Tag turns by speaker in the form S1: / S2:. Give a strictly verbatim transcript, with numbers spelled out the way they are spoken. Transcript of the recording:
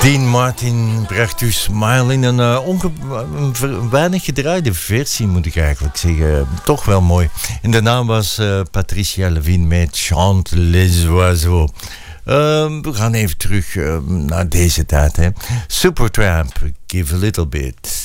S1: Dean Martin bracht u Smile in een, uh, onge- een ver- weinig gedraaide versie, moet ik eigenlijk zeggen. Toch wel mooi. En de naam was uh, Patricia Levine met Chante les oiseaux. Uh, we gaan even terug uh, naar deze tijd. Hè. Supertramp, Give a Little Bit.